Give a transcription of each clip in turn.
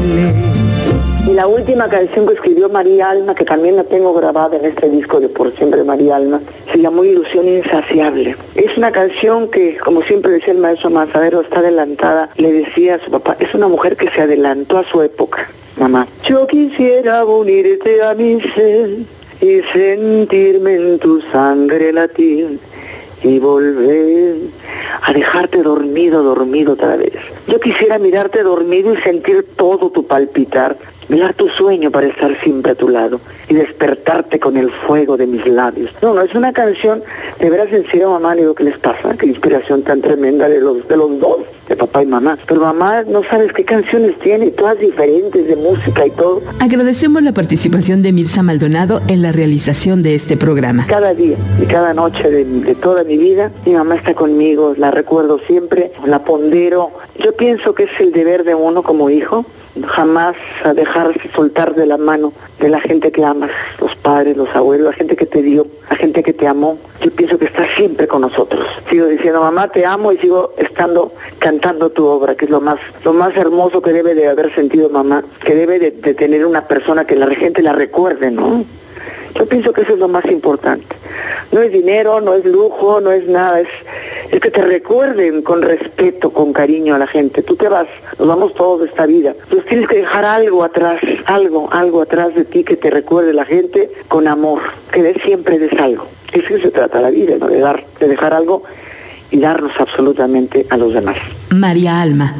duele. Y la última canción que escribió María Alma, que también la tengo grabada en este disco de Por Siempre María Alma, se llamó Ilusión Insaciable. Es una canción que, como siempre decía el maestro Manzanero, está adelantada. Le decía a su papá, es una mujer que se adelantó a su época. Mamá, yo quisiera unirte a mi ser y sentirme en tu sangre latir y volver a dejarte dormido otra vez. Yo quisiera mirarte dormido y sentir todo tu palpitar, mirar tu sueño para estar siempre a tu lado y despertarte con el fuego de mis labios. No, es una canción, de veras en serio, mamá, le digo, ¿qué les pasa? Qué inspiración tan tremenda de los dos, de papá y mamá. Pero mamá, no sabes qué canciones tiene, todas diferentes de música y todo. Agradecemos la participación de Mirza Maldonado en la realización de este programa. Cada día y cada noche de toda mi vida, mi mamá está conmigo, la recuerdo siempre, la pondero. Yo pienso que es el deber de uno como hijo, jamás a dejarse soltar de la mano de la gente que amas, los padres, los abuelos, la gente que te dio, la gente que te amó. Yo pienso que está siempre con nosotros. Sigo diciendo, mamá, te amo, y sigo cantando tu obra, que es lo más hermoso que debe de haber sentido mamá, que debe de tener una persona que la gente la recuerde, ¿no? Yo pienso que eso es lo más importante. No es dinero, no es lujo, no es nada, es que te recuerden con respeto, con cariño a la gente. Tú te vas, nos vamos todos de esta vida. Entonces tienes que dejar algo atrás, algo atrás de ti que te recuerde la gente con amor, que siempre des algo. Es que se trata la vida, ¿no? De dejar algo y darnos absolutamente a los demás. María Alma,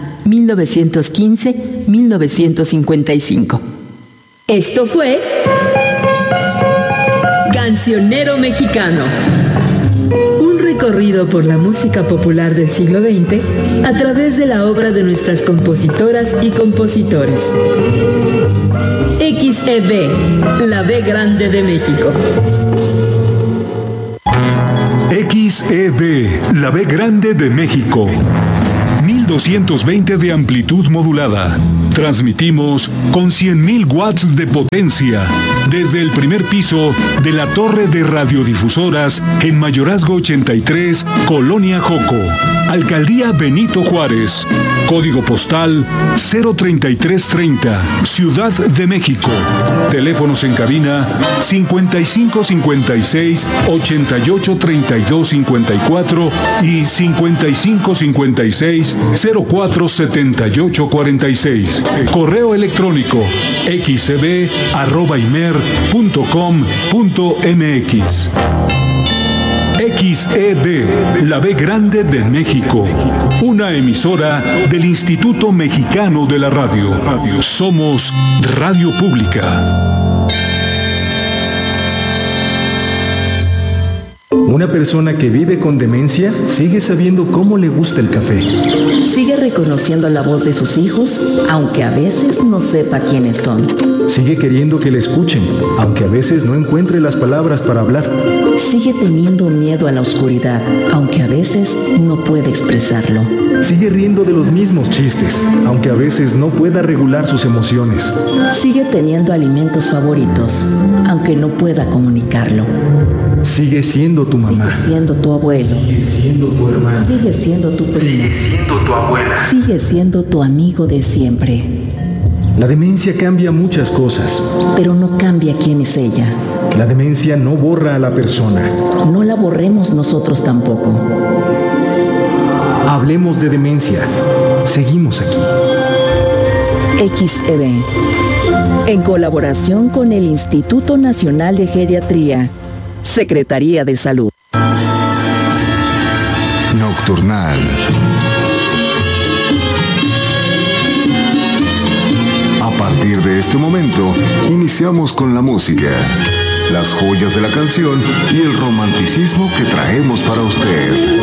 1915-1955. Esto fue Cancionero Mexicano. Un recorrido por la música popular del siglo XX a través de la obra de nuestras compositoras y compositores. XEB, la B grande de México. XEB, la B grande de México. 1220 de amplitud modulada. Transmitimos con 100.000 watts de potencia desde el primer piso de la torre de radiodifusoras en Mayorazgo 83, Colonia Joco, Alcaldía Benito Juárez, código postal 03330, Ciudad de México. Teléfonos en cabina 5556 88 32 54 y 5556 047846. Correo electrónico xcb@imer.com.mx. XEB, la B grande de México. Una emisora del Instituto Mexicano de la Radio. Somos Radio Pública. Una persona que vive con demencia sigue sabiendo cómo le gusta el café. Sigue reconociendo la voz de sus hijos, aunque a veces no sepa quiénes son. Sigue queriendo que le escuchen, aunque a veces no encuentre las palabras para hablar. Sigue teniendo miedo a la oscuridad, aunque a veces no puede expresarlo. Sigue riendo de los mismos chistes, aunque a veces no pueda regular sus emociones. Sigue teniendo alimentos favoritos, aunque no pueda comunicarlo. Sigue siendo tu mamá. Sigue siendo tu abuelo. Sigue siendo tu hermano. Sigue siendo tu primo. Sigue siendo tu abuela. Sigue siendo tu amigo de siempre. La demencia cambia muchas cosas, pero no cambia quién es ella. La demencia no borra a la persona. No la borremos nosotros tampoco. Hablemos de demencia. Seguimos aquí. XEB, en colaboración con el Instituto Nacional de Geriatría, Secretaría de Salud. Nocturnal. A partir de este momento, iniciamos con la música, las joyas de la canción y el romanticismo que traemos para usted.